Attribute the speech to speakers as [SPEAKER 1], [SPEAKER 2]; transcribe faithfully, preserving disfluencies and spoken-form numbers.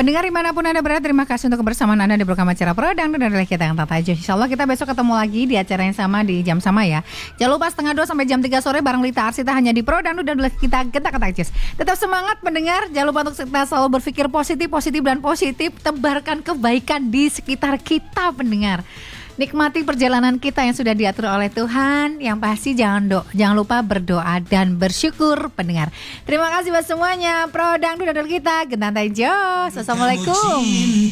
[SPEAKER 1] Pendengar dimanapun Anda berada, terima kasih untuk kebersamaan Anda di program acara Pro Dangdut dan adalah kita yang Tata Aja. Insya Allah kita besok ketemu lagi di acara yang sama di jam sama ya. Jangan lupa setengah dua sampai jam tiga sore bareng Lita Arsita hanya di Pro Dangdut dan adalah kita Getak Getak Aja. Tetap semangat pendengar, jangan lupa untuk kita selalu berpikir positif, positif dan positif. Tebarkan kebaikan di sekitar kita pendengar. Nikmati perjalanan kita yang sudah diatur oleh Tuhan. Yang pasti jangan do, jangan lupa berdoa dan bersyukur pendengar. Terima kasih buat semuanya. Pro Dangdut dan kita Getak Aja. Assalamualaikum.